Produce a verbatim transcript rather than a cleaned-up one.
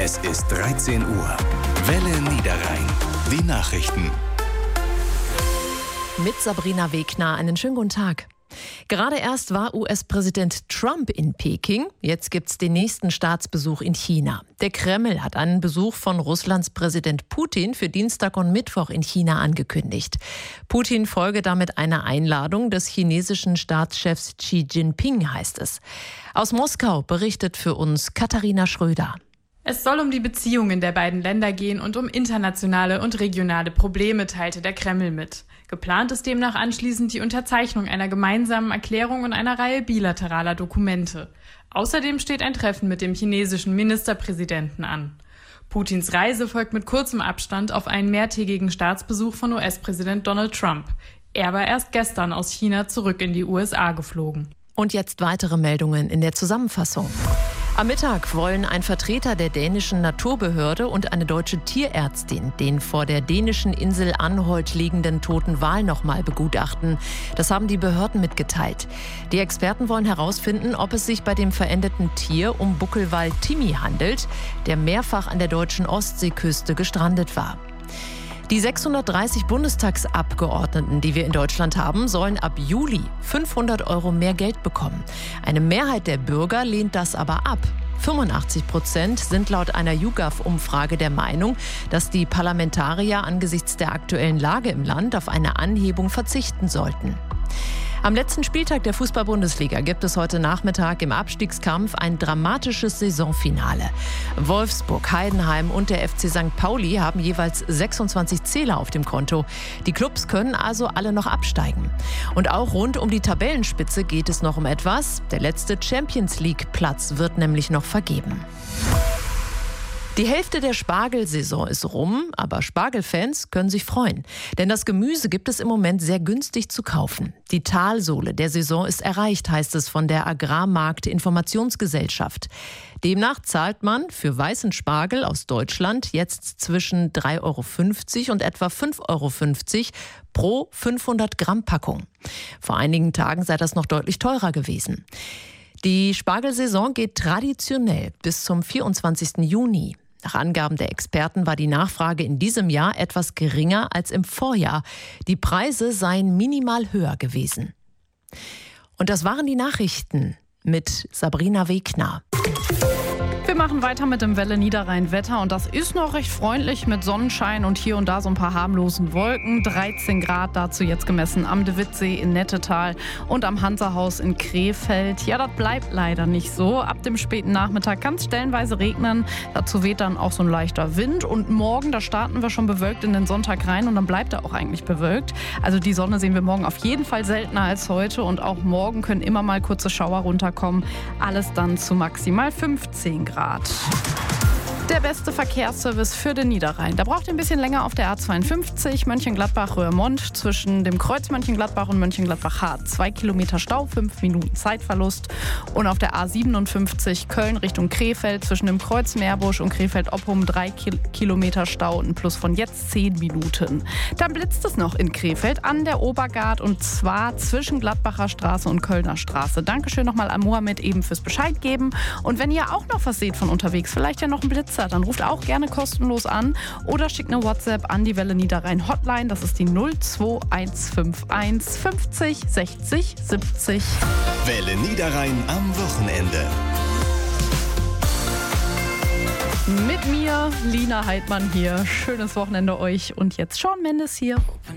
Es ist dreizehn Uhr. Welle Niederrhein. Die Nachrichten. Mit Sabrina Wegner. Einen schönen guten Tag. Gerade erst war U S-Präsident Trump in Peking. Jetzt gibt's den nächsten Staatsbesuch in China. Der Kreml hat einen Besuch von Russlands Präsident Putin für Dienstag und Mittwoch in China angekündigt. Putin folge damit einer Einladung des chinesischen Staatschefs Xi Jinping, heißt es. Aus Moskau berichtet für uns Katharina Schröder. Es soll um die Beziehungen der beiden Länder gehen und um internationale und regionale Probleme, teilte der Kreml mit. Geplant ist demnach anschließend die Unterzeichnung einer gemeinsamen Erklärung und einer Reihe bilateraler Dokumente. Außerdem steht ein Treffen mit dem chinesischen Ministerpräsidenten an. Putins Reise folgt mit kurzem Abstand auf einen mehrtägigen Staatsbesuch von U S-Präsident Donald Trump. Er war erst gestern aus China zurück in die U S A geflogen. Und jetzt weitere Meldungen in der Zusammenfassung. Am Mittag wollen ein Vertreter der dänischen Naturbehörde und eine deutsche Tierärztin den vor der dänischen Insel Anholt liegenden toten Wal nochmal begutachten. Das haben die Behörden mitgeteilt. Die Experten wollen herausfinden, ob es sich bei dem verendeten Tier um Buckelwal Timmy handelt, der mehrfach an der deutschen Ostseeküste gestrandet war. Die sechshundertdreißig Bundestagsabgeordneten, die wir in Deutschland haben, sollen ab Juli fünfhundert Euro mehr Geld bekommen. Eine Mehrheit der Bürger lehnt das aber ab. fünfundachtzig Prozent sind laut einer YouGov-Umfrage der Meinung, dass die Parlamentarier angesichts der aktuellen Lage im Land auf eine Anhebung verzichten sollten. Am letzten Spieltag der Fußball-Bundesliga gibt es heute Nachmittag im Abstiegskampf ein dramatisches Saisonfinale. Wolfsburg, Heidenheim und der F C Sankt Pauli haben jeweils sechsundzwanzig Zähler auf dem Konto. Die Clubs können also alle noch absteigen. Und auch rund um die Tabellenspitze geht es noch um etwas. Der letzte Champions-League-Platz wird nämlich noch vergeben. Die Hälfte der Spargelsaison ist rum, aber Spargelfans können sich freuen. Denn das Gemüse gibt es im Moment sehr günstig zu kaufen. Die Talsohle der Saison ist erreicht, heißt es von der Agrarmarkt-Informationsgesellschaft. Demnach zahlt man für weißen Spargel aus Deutschland jetzt zwischen drei Euro fünfzig und etwa fünf Euro fünfzig pro fünfhundert Gramm Packung. Vor einigen Tagen sei das noch deutlich teurer gewesen. Die Spargelsaison geht traditionell bis zum vierundzwanzigsten Juni. Nach Angaben der Experten war die Nachfrage in diesem Jahr etwas geringer als im Vorjahr. Die Preise seien minimal höher gewesen. Und das waren die Nachrichten mit Sabrina Wegner. Wir machen weiter mit dem Welle Niederrhein Wetter und das ist noch recht freundlich mit Sonnenschein und hier und da so ein paar harmlosen Wolken. dreizehn Grad dazu jetzt gemessen am De Wittsee in Nettetal und am Hansahaus in Krefeld. Ja, das bleibt leider nicht so. Ab dem späten Nachmittag kann es stellenweise regnen. Dazu weht dann auch so ein leichter Wind und morgen, da starten wir schon bewölkt in den Sonntag rein und dann bleibt er auch eigentlich bewölkt. Also die Sonne sehen wir morgen auf jeden Fall seltener als heute und auch morgen können immer mal kurze Schauer runterkommen. Alles dann zu maximal fünfzehn Grad. Der beste Verkehrsservice für den Niederrhein. Da braucht ihr ein bisschen länger auf der A zweiundfünfzig Mönchengladbach-Röhrmond zwischen dem Kreuz Mönchengladbach und Mönchengladbach-Hart. Zwei Kilometer Stau, fünf Minuten Zeitverlust. Und auf der A siebenundfünfzig Köln Richtung Krefeld zwischen dem Kreuz Meerbusch und Krefeld-Oppum drei Kilometer Stau und ein Plus von jetzt zehn Minuten. Dann blitzt es noch in Krefeld an der Obergard und zwar zwischen Gladbacher Straße und Kölner Straße. Dankeschön nochmal an Mohammed eben fürs Bescheid geben. Und wenn ihr auch noch was seht von unterwegs, vielleicht ja noch ein Blitzer, dann ruft auch gerne kostenlos an oder schickt eine WhatsApp an die Welle Niederrhein Hotline. Das ist die null zwei eins fünf eins fünfzig sechzig siebzig. Welle Niederrhein am Wochenende. Mit mir, Lina Heidmann hier. Schönes Wochenende euch und jetzt Shawn Mendes hier.